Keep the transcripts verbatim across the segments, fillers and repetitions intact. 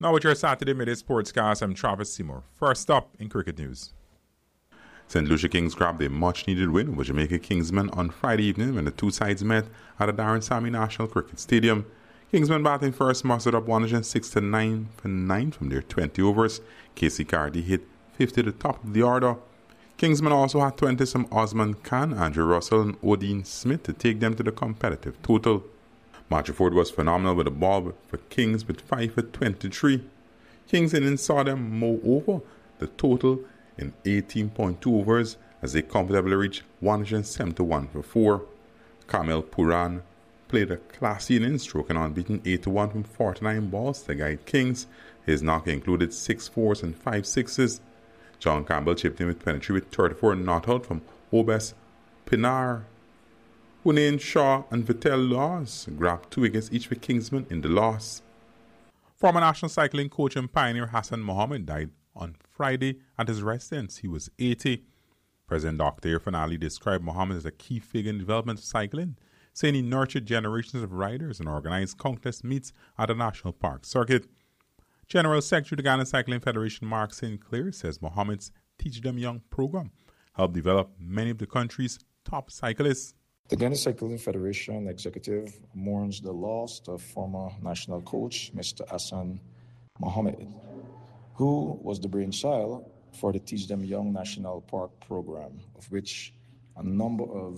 Now with your Saturday Midday Sportscast, I'm Travis Seymour. First up in cricket news. Saint Lucia Kings grabbed a much-needed win over Jamaica Kingsmen on Friday evening when the two sides met at the Darren Sammy National Cricket Stadium. Kingsmen batting first mustered up one hundred six to nine for nine from their twenty overs. Casey Carty hit fifty at the top of the order. Kingsmen also had twenty from Osman Khan, Andrew Russell and Odin Smith to take them to the competitive total. Matthew Ford was phenomenal with the ball for Kings with five for twenty-three. Kings innings saw them mow over the total in eighteen point two overs as they comfortably reached one hundred seventy-one for four. Kamil Puran played a classy innings, stroking unbeaten eight to one from forty-nine balls to guide Kings. His knock included six fours and five sixes. John Campbell chipped in with twenty-three with thirty-four not out from Obes Pinar. Hunain Shaw and Vittel Laws grabbed two wickets each for Kingsmen in the loss. Former national cycling coach and pioneer Hassan Mohammed died on Friday at his residence. He was eighty. President Doctor Irfan Ali described Mohammed as a key figure in the development of cycling, saying he nurtured generations of riders and organized countless meets at the National Park Circuit. General Secretary of the Ghana Cycling Federation Mark Saint Clair says Mohammed's Teach Them Young program helped develop many of the country's top cyclists. The Ghana Cycling Federation executive mourns the loss of former national coach Mister Hassan Mohammed, who was the brainchild for the Teach Them Young National Park program, of which a number of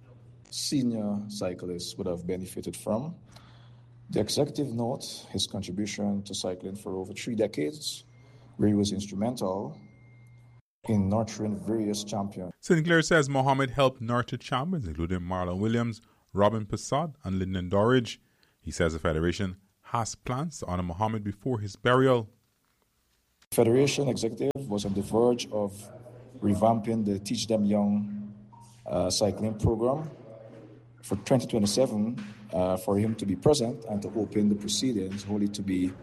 senior cyclists would have benefited from. The executive notes his contribution to cycling for over three decades, where he was instrumental in nurturing various champions. Saint Clair says Mohammed helped nurture champions including Marlon Williams, Robin Passad, and Lyndon Dorridge. He says the Federation has plans to honor Mohammed before his burial. The Federation executive was on the verge of revamping the Teach Them Young uh, cycling program for twenty twenty-seven uh, for him to be present and to open the proceedings, only to be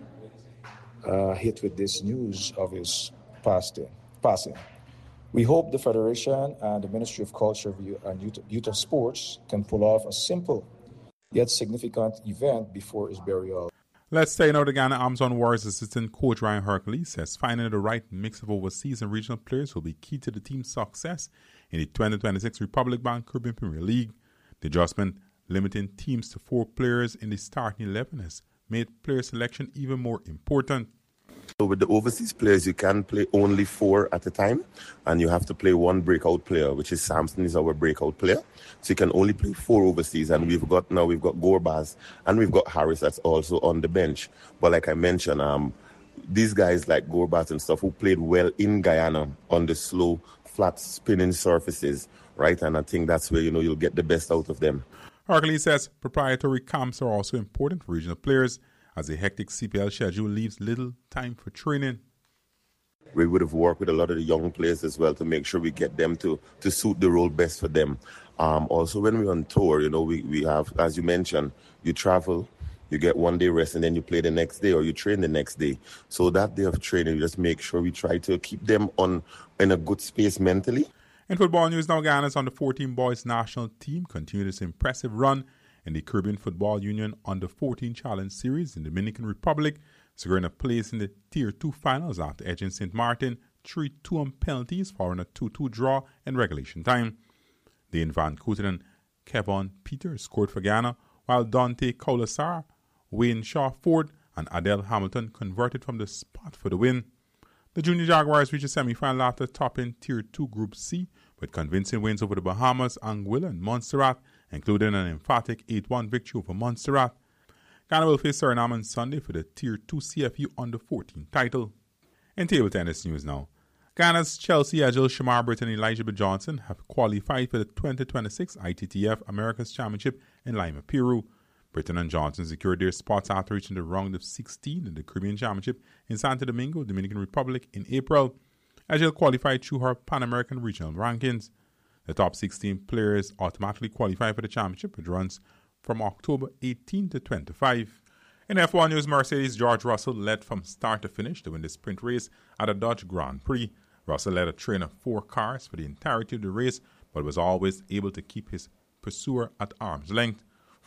uh, hit with this news of his passing. passing. We hope the Federation and the Ministry of Culture and Youth, Youth and Sports can pull off a simple yet significant event before his burial. Let's say now the Ghana Amazon Warriors assistant coach Ryan Hercules says finding the right mix of overseas and regional players will be key to the team's success in the twenty twenty-six Republic Bank Caribbean Premier League. The adjustment limiting teams to four players in the starting eleven has made player selection even more important. So with the overseas players, you can play only four at a time, and you have to play one breakout player, which is Samson is our breakout player. So you can only play four overseas, and we've got now we've got Gorbaz and we've got Harris that's also on the bench. But like I mentioned, um, these guys like Gorbaz and stuff who played well in Guyana on the slow, flat spinning surfaces, right? And I think that's where you know you'll get the best out of them. Hercules says proprietary camps are also important for regional players, as a hectic C P L schedule leaves little time for training. We would have worked with a lot of the young players as well to make sure we get them to, to suit the role best for them. Um, also, when we're on tour, you know, we, we have, as you mentioned, you travel, you get one day rest, and then you play the next day or you train the next day. So that day of training, we just make sure we try to keep them on in a good space mentally. In football news now, Ghana's under fourteen boys national team continued its impressive run in the Caribbean Football Union under fourteen Challenge Series in the Dominican Republic, securing a place in the Tier two finals after edging Saint Martin three two on penalties following a two two draw in regulation time. Dane Van Kooten and Kevon Peters scored for Ghana, while Dante Kaulasar, Wayne Shaw Ford, and Adele Hamilton converted from the spot for the win. The Junior Jaguars reached the semi-final after topping Tier two Group C with convincing wins over the Bahamas, Anguilla, and Montserrat, including an emphatic eight one victory over Montserrat. Ghana will face Suriname on Sunday for the Tier two C F U under fourteen title. In table tennis news now, Ghana's Chelsea Agile Shamar Britt and Elijah B. Johnson have qualified for the twenty twenty-six I T T F Americas Championship in Lima, Peru. Britton and Johnson secured their spots after reaching the round of sixteen in the Caribbean Championship in Santo Domingo, Dominican Republic in April. Agile qualified through her Pan American regional rankings. The top sixteen players automatically qualify for the championship, which runs from October eighteenth to twenty-fifth. In F one news, Mercedes' George Russell led from start to finish to win the sprint race at the Dutch Grand Prix. Russell led a train of four cars for the entirety of the race, but was always able to keep his pursuer at arm's length.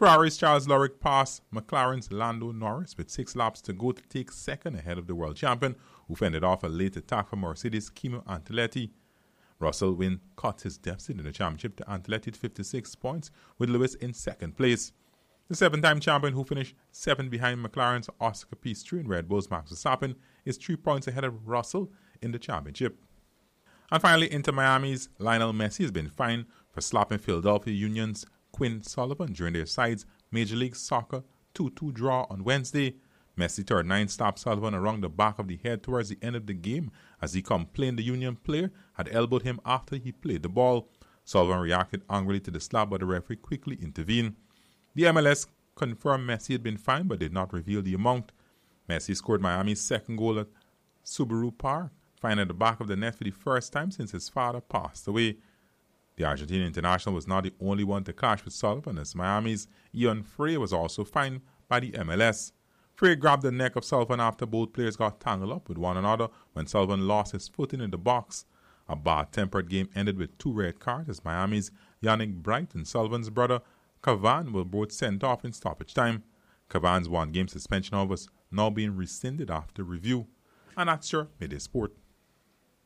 Ferrari's Charles Leclerc passed McLaren's Lando Norris with six laps to go to take second ahead of the world champion, who fended off a late attack from Mercedes' Kimi Antonetti. Russell win cut his deficit in the championship to Antonetti to fifty-six points, with Lewis in second place. The seven-time champion, who finished seventh behind McLaren's Oscar Piastri and Red Bull's Max Verstappen, is three points ahead of Russell in the championship. And finally, Inter Miami's Lionel Messi has been fined for slapping Philadelphia Union's Quinn Sullivan during their side's Major League Soccer two two draw on Wednesday. Messi third nine slapped Sullivan around the back of the head towards the end of the game as he complained the Union player had elbowed him after he played the ball. Sullivan reacted angrily to the slap, but the referee quickly intervened. The M L S confirmed Messi had been fined but did not reveal the amount. Messi scored Miami's second goal at Subaru Park, finding the back of the net for the first time since his father passed away. The Argentine international was not the only one to clash with Sullivan, as Miami's Ian Frey was also fined by the M L S. Frey grabbed the neck of Sullivan after both players got tangled up with one another when Sullivan lost his footing in the box. A bad-tempered game ended with two red cards as Miami's Yannick Bright and Sullivan's brother Cavan were both sent off in stoppage time. Cavan's one-game suspension was now being rescinded after review. And that's your Midday Sport.